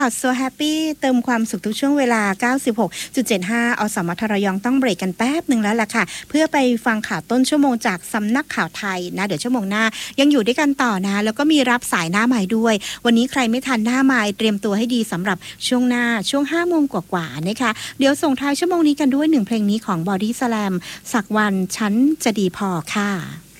So Happy เติมความสุขทุกช่วงเวลา 96.75 อสมทระยองต้องเบรกกันแป๊บหนึ่งแล้วล่ะค่ะเพื่อไปฟังข่าวต้นชั่วโมงจากสำนักข่าวไทยนะเดี๋ยวชั่วโมงหน้ายังอยู่ด้วยกันต่อนะแล้วก็มีรับสายหน้าใหม่ด้วยวันนี้ใครไม่ทันหน้าใหม่เตรียมตัวให้ดีสำหรับช่วงหน้าช่วง 5 โมงกว่าๆนะคะเดี๋ยวส่งท้ายชั่วโมงนี้กันด้วย1เพลงนี้ของ Body Slam สักวันฉันจะดีพอค่ะ